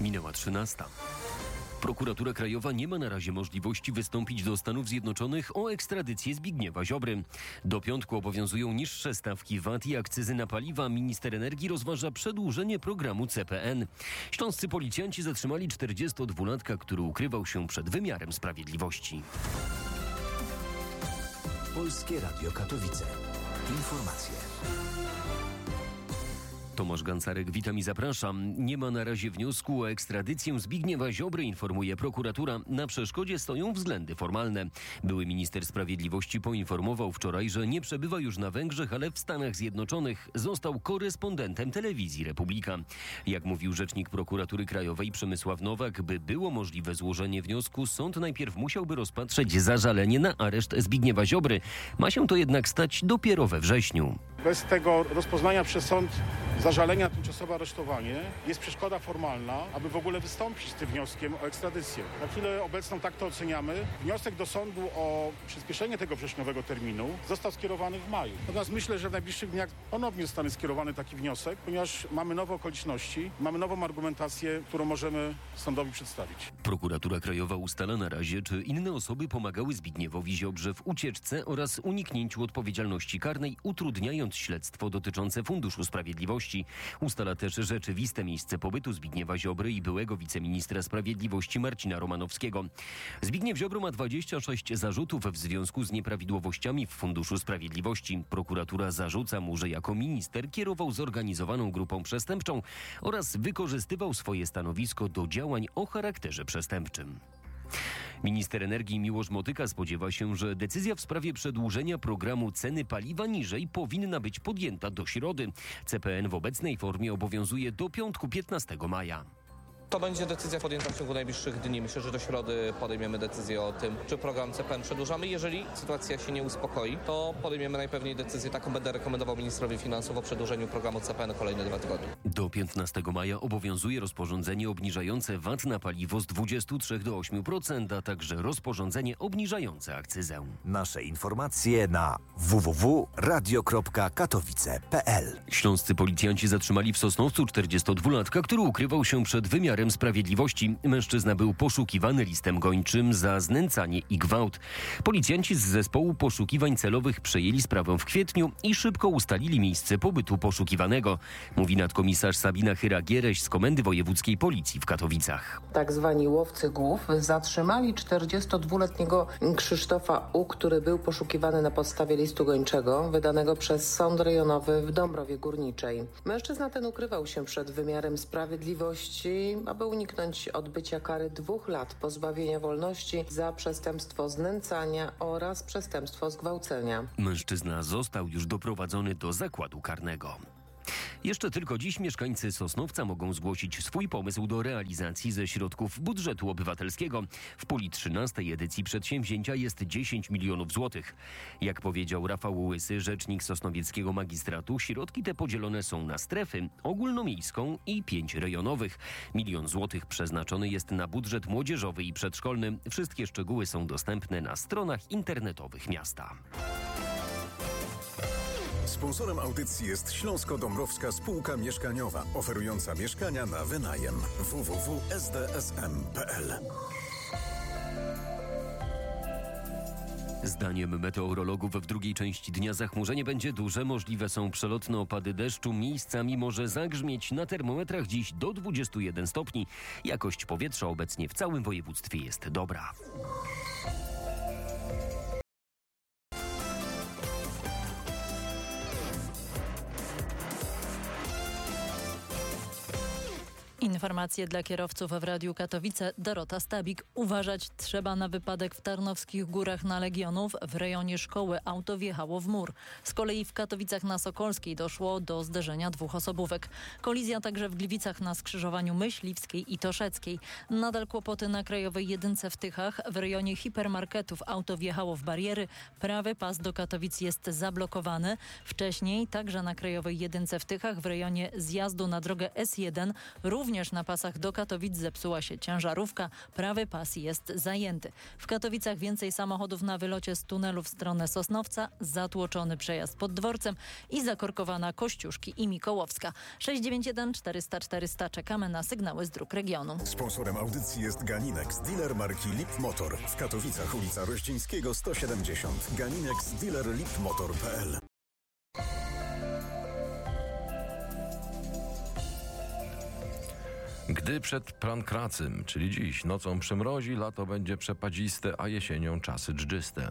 Minęła 13. Prokuratura Krajowa nie ma na razie możliwości wystąpić do Stanów Zjednoczonych o ekstradycję Zbigniewa Ziobry. Do piątku obowiązują niższe stawki VAT i akcyzy na paliwa. Minister energii rozważa przedłużenie programu CPN. Śląscy policjanci zatrzymali 42-latka, który ukrywał się przed wymiarem sprawiedliwości. Polskie Radio Katowice. Informacje. Tomasz Gancarek, witam i zapraszam. Nie ma na razie wniosku o ekstradycję Zbigniewa Ziobry, informuje prokuratura. Na przeszkodzie stoją względy formalne. Były minister sprawiedliwości poinformował wczoraj, że nie przebywa już na Węgrzech, ale w Stanach Zjednoczonych. Został korespondentem telewizji Republika. Jak mówił rzecznik prokuratury krajowej Przemysław Nowak, by było możliwe złożenie wniosku, sąd najpierw musiałby rozpatrzeć zażalenie na areszt Zbigniewa Ziobry. Ma się to jednak stać dopiero we wrześniu. Bez tego rozpoznania przez sąd zażalenia na tymczasowe aresztowanie jest przeszkoda formalna, aby w ogóle wystąpić z tym wnioskiem o ekstradycję. Na chwilę obecną tak to oceniamy. Wniosek do sądu o przyspieszenie tego wrześniowego terminu został skierowany w maju. Natomiast myślę, że w najbliższych dniach ponownie zostanie skierowany taki wniosek, ponieważ mamy nowe okoliczności, mamy nową argumentację, którą możemy sądowi przedstawić. Prokuratura Krajowa ustala na razie, czy inne osoby pomagały Zbigniewowi Ziobrze w ucieczce oraz uniknięciu odpowiedzialności karnej, utrudniając śledztwo dotyczące Funduszu Sprawiedliwości. Ustala też rzeczywiste miejsce pobytu Zbigniewa Ziobry i byłego wiceministra sprawiedliwości Marcina Romanowskiego. Zbigniew Ziobro ma 26 zarzutów w związku z nieprawidłowościami w Funduszu Sprawiedliwości. Prokuratura zarzuca mu, że jako minister kierował zorganizowaną grupą przestępczą oraz wykorzystywał swoje stanowisko do działań o charakterze przestępczym. Minister energii Miłosz Motyka spodziewa się, że decyzja w sprawie przedłużenia programu ceny paliwa niżej powinna być podjęta do środy. CPN w obecnej formie obowiązuje do piątku 15 maja. To będzie decyzja podjęta w ciągu najbliższych dni. Myślę, że do środy podejmiemy decyzję o tym, czy program CPN przedłużamy. Jeżeli sytuacja się nie uspokoi, to podejmiemy najpewniej decyzję, taką będę rekomendował ministrowi finansów, o przedłużeniu programu CPN kolejne 2 tygodnie. Do 15 maja obowiązuje rozporządzenie obniżające VAT na paliwo z 23 do 8%, a także rozporządzenie obniżające akcyzę. Nasze informacje na www.radio.katowice.pl. Śląscy policjanci zatrzymali w Sosnowcu 42-latka, który ukrywał się przed wymiarem sprawiedliwości. Mężczyzna był poszukiwany listem gończym za znęcanie i gwałt. Policjanci z zespołu poszukiwań celowych przejęli sprawę w kwietniu i szybko ustalili miejsce pobytu poszukiwanego, mówi nadkomisarz Sabina Chyra-Giereś z Komendy Wojewódzkiej Policji w Katowicach. Tak zwani łowcy głów zatrzymali 42-letniego Krzysztofa U., który był poszukiwany na podstawie listu gończego wydanego przez Sąd Rejonowy w Dąbrowie Górniczej. Mężczyzna ten ukrywał się przed wymiarem sprawiedliwości, aby uniknąć odbycia kary 2 lat pozbawienia wolności za przestępstwo znęcania oraz przestępstwo zgwałcenia. Mężczyzna został już doprowadzony do zakładu karnego. Jeszcze tylko dziś mieszkańcy Sosnowca mogą zgłosić swój pomysł do realizacji ze środków budżetu obywatelskiego. W puli 13. edycji przedsięwzięcia jest 10 milionów złotych. Jak powiedział Rafał Łysy, rzecznik sosnowieckiego magistratu, środki te podzielone są na strefy ogólnomiejską i 5 rejonowych. 1 milion złotych przeznaczony jest na budżet młodzieżowy i przedszkolny. Wszystkie szczegóły są dostępne na stronach internetowych miasta. Sponsorem audycji jest Śląsko-Dąbrowska Spółka Mieszkaniowa, oferująca mieszkania na wynajem. www.sdsm.pl. Zdaniem meteorologów w drugiej części dnia zachmurzenie będzie duże, możliwe są przelotne opady deszczu, miejscami może zagrzmieć. Na termometrach dziś do 21 stopni. Jakość powietrza obecnie w całym województwie jest dobra. Informacje dla kierowców w Radiu Katowice. Dorota Stabik. Uważać trzeba na wypadek w Tarnowskich Górach na Legionów. W rejonie szkoły auto wjechało w mur. Z kolei w Katowicach na Sokolskiej doszło do zderzenia 2 osobówek. Kolizja także w Gliwicach na skrzyżowaniu Myśliwskiej i Toszeckiej. Nadal kłopoty na Krajowej Jedynce w Tychach. W rejonie hipermarketów auto wjechało w bariery. Prawy pas do Katowic jest zablokowany. Wcześniej także na Krajowej Jedynce w Tychach w rejonie zjazdu na drogę S1 również Również na pasach do Katowic zepsuła się ciężarówka. Prawy pas jest zajęty. W Katowicach więcej samochodów na wylocie z tunelu w stronę Sosnowca, zatłoczony przejazd pod dworcem i zakorkowana Kościuszki i Mikołowska. 691 400 400. Czekamy na sygnały z dróg regionu. Sponsorem audycji jest Ganinex, dealer marki Lip Motor. W Katowicach ulica Rościńskiego 170. Ganinex, dealer lipmotor.pl. Gdy przed prankracym, czyli dziś, nocą przymrozi, lato będzie przepadziste, a jesienią czasy dżdżyste.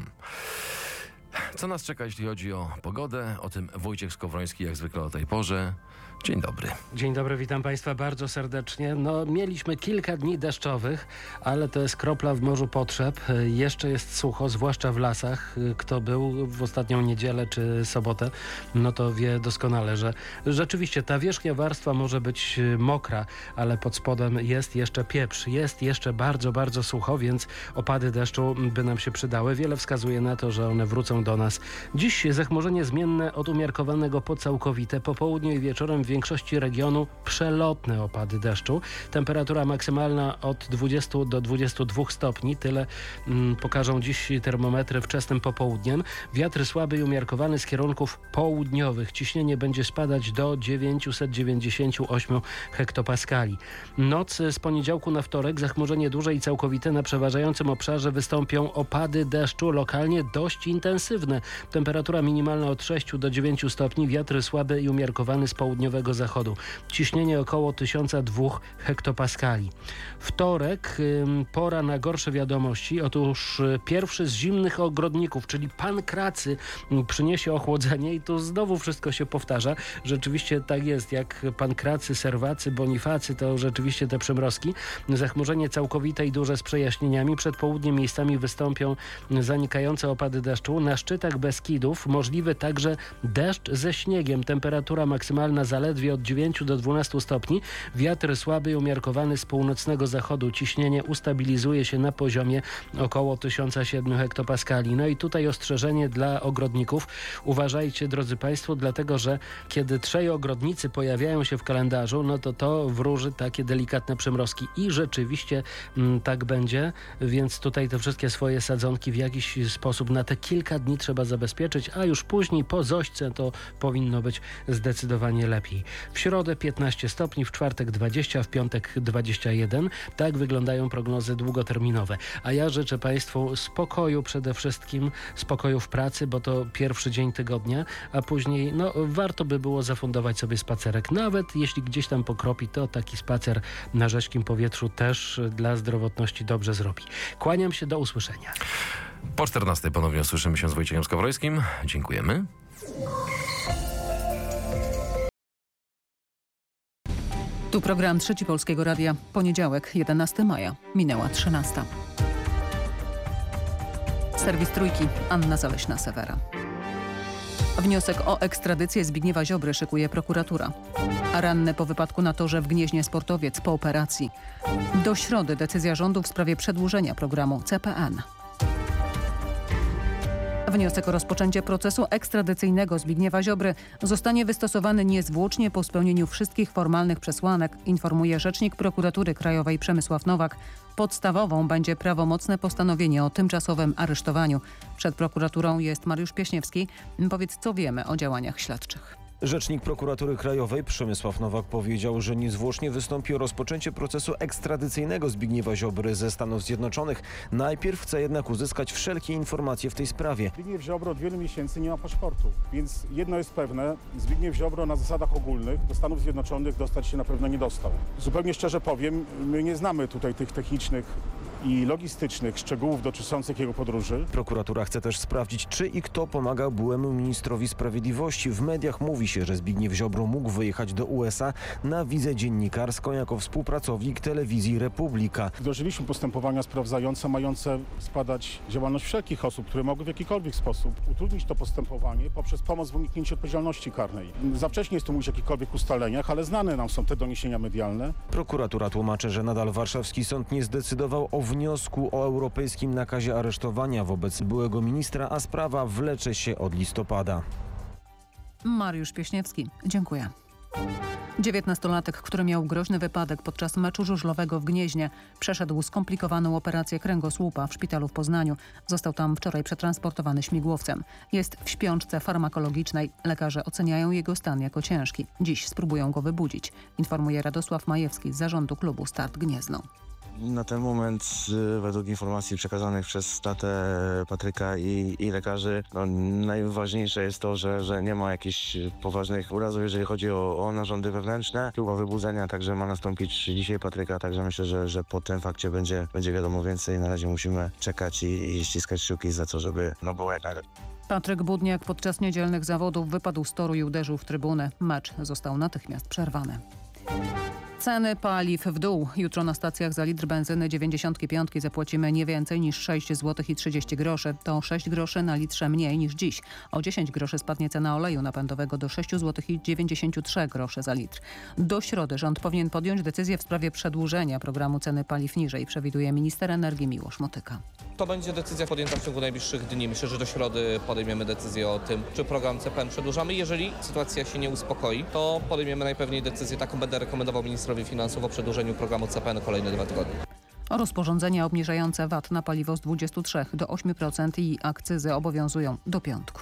Co nas czeka, jeśli chodzi o pogodę? O tym Wojciech Skowroński, jak zwykle o tej porze. Dzień dobry. Dzień dobry, witam Państwa bardzo serdecznie. Mieliśmy kilka dni deszczowych, ale to jest kropla w morzu potrzeb. Jeszcze jest sucho, zwłaszcza w lasach. Kto był w ostatnią niedzielę czy sobotę, to wie doskonale, że rzeczywiście ta wierzchnia warstwa może być mokra, ale pod spodem jest jeszcze pieprz. Jest jeszcze bardzo, bardzo sucho, więc opady deszczu by nam się przydały. Wiele wskazuje na to, że one wrócą do nas. Dziś zachmurzenie zmienne od umiarkowanego po całkowite. Po południu i wieczorem w większości regionu przelotne opady deszczu. Temperatura maksymalna od 20 do 22 stopni. Tyle pokażą dziś termometry wczesnym popołudniem. Wiatr słaby i umiarkowany z kierunków południowych. Ciśnienie będzie spadać do 998 hektopaskali. Noc z poniedziałku na wtorek zachmurzenie duże i całkowite. Na przeważającym obszarze wystąpią opady deszczu, lokalnie dość intensywne. Temperatura minimalna od 6 do 9 stopni. Wiatr słaby i umiarkowany z południowego zachodu. Ciśnienie około 1002 hektopaskali. Wtorek, pora na gorsze wiadomości. Otóż pierwszy z zimnych ogrodników, czyli pankracy, przyniesie ochłodzenie i tu znowu wszystko się powtarza. Rzeczywiście tak jest, jak pankracy, serwacy, bonifacy, to rzeczywiście te przymrozki. Zachmurzenie całkowite i duże z przejaśnieniami. Przed południem miejscami wystąpią zanikające opady deszczu. Na szczytach Beskidów możliwy także deszcz ze śniegiem. Temperatura maksymalna zaledwie od 9 do 12 stopni. Wiatr słaby i umiarkowany z północnego zachodu. Ciśnienie ustabilizuje się na poziomie około 1007 hektopaskali. I tutaj ostrzeżenie dla ogrodników. Uważajcie, drodzy Państwo, dlatego że kiedy trzej ogrodnicy pojawiają się w kalendarzu, to wróży takie delikatne przymrozki. I rzeczywiście tak będzie, więc tutaj te wszystkie swoje sadzonki w jakiś sposób na te kilka dni trzeba zabezpieczyć, a już później po zośce to powinno być zdecydowanie lepiej. W środę 15 stopni, w czwartek 20, w piątek 21. Tak wyglądają prognozy długoterminowe. A ja życzę Państwu spokoju przede wszystkim, spokoju w pracy, bo to pierwszy dzień tygodnia, a później warto by było zafundować sobie spacerek. Nawet jeśli gdzieś tam pokropi, to taki spacer na rzeźkim powietrzu też dla zdrowotności dobrze zrobi. Kłaniam się, do usłyszenia. Po 14 ponownie słyszymy się z Wojciechem Skowrońskim. Dziękujemy. Tu program Trzeci Polskiego Radia. Poniedziałek, 11 maja. Minęła 13. Serwis Trójki. Anna Zaleśna-Sewera. Wniosek o ekstradycję Zbigniewa Ziobry szykuje prokuratura. A ranny po wypadku na torze w Gnieźnie sportowiec po operacji. Do środy decyzja rządu w sprawie przedłużenia programu CPN. Wniosek o rozpoczęcie procesu ekstradycyjnego Zbigniewa Ziobry zostanie wystosowany niezwłocznie po spełnieniu wszystkich formalnych przesłanek, informuje rzecznik Prokuratury Krajowej Przemysław Nowak. Podstawową będzie prawomocne postanowienie o tymczasowym aresztowaniu. Przed prokuraturą jest Mariusz Pieśniewski. Powiedz, co wiemy o działaniach śledczych. Rzecznik Prokuratury Krajowej Przemysław Nowak powiedział, że niezwłocznie wystąpi o rozpoczęcie procesu ekstradycyjnego Zbigniewa Ziobry ze Stanów Zjednoczonych. Najpierw chce jednak uzyskać wszelkie informacje w tej sprawie. Zbigniew Ziobro od wielu miesięcy nie ma paszportu, więc jedno jest pewne, Zbigniew Ziobro na zasadach ogólnych do Stanów Zjednoczonych dostać się na pewno nie dostał. Zupełnie szczerze powiem, my nie znamy tutaj tych technicznych i logistycznych szczegółów dotyczących jego podróży. Prokuratura chce też sprawdzić, czy i kto pomagał byłemu ministrowi sprawiedliwości. W mediach mówi się, że Zbigniew Ziobro mógł wyjechać do USA na wizę dziennikarską jako współpracownik telewizji Republika. Wdrożyliśmy postępowania sprawdzające mające zbadać działalność wszelkich osób, które mogły w jakikolwiek sposób utrudnić to postępowanie poprzez pomoc w uniknięciu odpowiedzialności karnej. Za wcześnie jest tu mówić o jakichkolwiek ustaleniach, ale znane nam są te doniesienia medialne. Prokuratura tłumaczy, że nadal warszawski sąd nie zdecydował o wniosku o europejskim nakazie aresztowania wobec byłego ministra, a sprawa wlecze się od listopada. Mariusz Pieśniewski, dziękuję. 19-latek, który miał groźny wypadek podczas meczu żużlowego w Gnieźnie, przeszedł skomplikowaną operację kręgosłupa w szpitalu w Poznaniu. Został tam wczoraj przetransportowany śmigłowcem. Jest w śpiączce farmakologicznej. Lekarze oceniają jego stan jako ciężki. Dziś spróbują go wybudzić, informuje Radosław Majewski z zarządu klubu Start Gniezno. Na ten moment, według informacji przekazanych przez tatę Patryka i lekarzy, najważniejsze jest to, że nie ma jakichś poważnych urazów, jeżeli chodzi o narządy wewnętrzne. Próba wybudzenia także ma nastąpić dzisiaj Patryka, także myślę, że po tym fakcie będzie wiadomo więcej. Na razie musimy czekać i ściskać kciuki za to, żeby było jak najlepiej. Patryk Budniak podczas niedzielnych zawodów wypadł z toru i uderzył w trybunę. Mecz został natychmiast przerwany. Ceny paliw w dół. Jutro na stacjach za litr benzyny 95 zapłacimy nie więcej niż 6 zł i 30 groszy. To 6 groszy na litrze mniej niż dziś. O 10 groszy spadnie cena oleju napędowego do 6 zł i 93 groszy za litr. Do środy rząd powinien podjąć decyzję w sprawie przedłużenia programu ceny paliw niżej, przewiduje minister energii Miłosz Motyka. To będzie decyzja podjęta w ciągu najbliższych dni. Myślę, że do środy podejmiemy decyzję o tym, czy program CPN przedłużamy. Jeżeli sytuacja się nie uspokoi, to podejmiemy najpewniej decyzję, taką będę rekomendował ministrowi finansów o przedłużeniu programu CPN kolejne 2 tygodnie. Rozporządzenia obniżające VAT na paliwo z 23 do 8% i akcyzy obowiązują do piątku.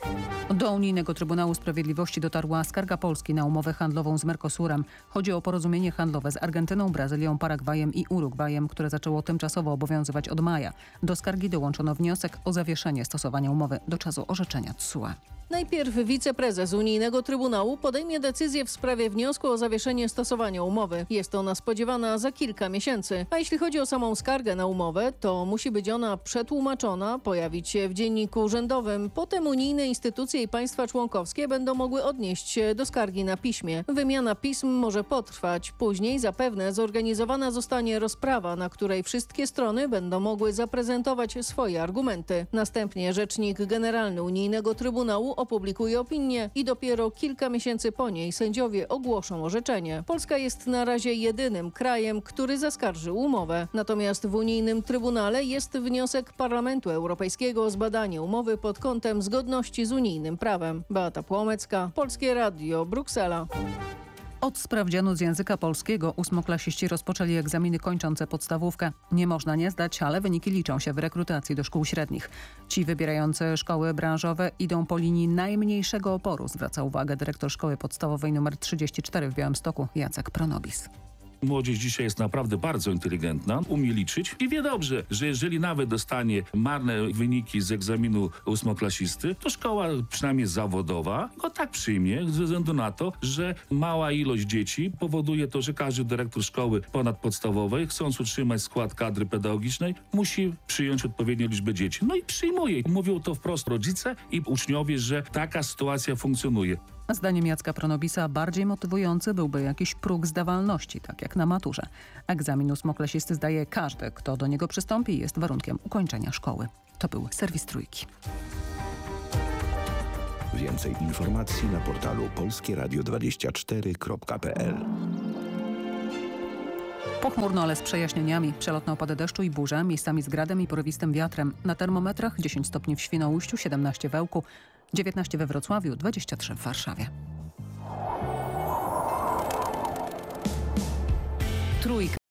Do Unijnego Trybunału Sprawiedliwości dotarła skarga Polski na umowę handlową z Mercosurem. Chodzi o porozumienie handlowe z Argentyną, Brazylią, Paragwajem i Urugwajem, które zaczęło tymczasowo obowiązywać od maja. Do skargi dołączono wniosek o zawieszenie stosowania umowy do czasu orzeczenia TSUE. Najpierw wiceprezes Unijnego Trybunału podejmie decyzję w sprawie wniosku o zawieszenie stosowania umowy. Jest ona spodziewana za kilka miesięcy. A jeśli chodzi o samą skargę na umowę, to musi być ona przetłumaczona, pojawić się w dzienniku urzędowym. Potem unijne instytucje i państwa członkowskie będą mogły odnieść się do skargi na piśmie. Wymiana pism może potrwać. Później zapewne zorganizowana zostanie rozprawa, na której wszystkie strony będą mogły zaprezentować swoje argumenty. Następnie rzecznik generalny Unijnego Trybunału opublikuje opinię i dopiero kilka miesięcy po niej sędziowie ogłoszą orzeczenie. Polska jest na razie jedynym krajem, który zaskarżył umowę. Natomiast w Unijnym Trybunale jest wniosek Parlamentu Europejskiego o zbadanie umowy pod kątem zgodności z unijnym prawem. Beata Płomecka, Polskie Radio, Bruksela. Od sprawdzianu z języka polskiego ósmoklasiści rozpoczęli egzaminy kończące podstawówkę. Nie można nie zdać, ale wyniki liczą się w rekrutacji do szkół średnich. Ci wybierający szkoły branżowe idą po linii najmniejszego oporu, zwraca uwagę dyrektor szkoły podstawowej nr 34 w Białymstoku Jacek Pronobis. Młodzież dzisiaj jest naprawdę bardzo inteligentna, umie liczyć i wie dobrze, że jeżeli nawet dostanie marne wyniki z egzaminu ósmoklasisty, to szkoła, przynajmniej zawodowa, go tak przyjmie ze względu na to, że mała ilość dzieci powoduje to, że każdy dyrektor szkoły ponadpodstawowej, chcąc utrzymać skład kadry pedagogicznej, musi przyjąć odpowiednią liczbę dzieci. No i przyjmuje. Mówią to wprost rodzice i uczniowie, że taka sytuacja funkcjonuje. Zdaniem Jacka Pronobisa bardziej motywujący byłby jakiś próg zdawalności, tak jak na maturze. Egzamin ósmoklasisty zdaje każdy, kto do niego przystąpi, jest warunkiem ukończenia szkoły. To był serwis Trójki. Więcej informacji na portalu polskieradio24.pl. Pochmurno, ale z przejaśnieniami. Przelotne opady deszczu i burze, miejscami z gradem i porywistym wiatrem. Na termometrach 10 stopni w Świnoujściu, 17 w Ełku, 19 we Wrocławiu, 23 w Warszawie. Trójka.